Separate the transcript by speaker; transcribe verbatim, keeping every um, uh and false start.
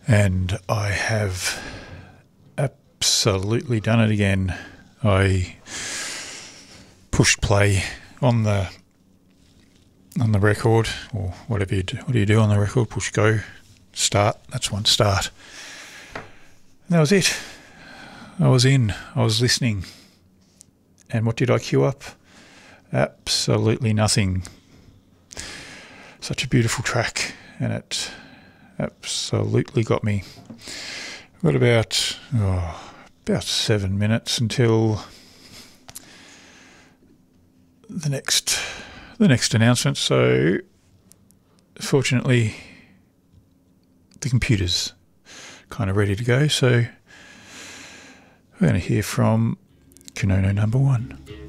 Speaker 1: And I have absolutely done it again. I pushed play on the on the record, or whatever you do. What do you do on the record? Push go, start. That's one, start. And that was it. I was in. I was listening. And what did I queue up? Absolutely nothing. Such a beautiful track, and it absolutely got me. I've got about oh, about seven minutes until the next the next announcement. So, fortunately, the computer's kind of ready to go. So, we're going to hear from Kanono number one.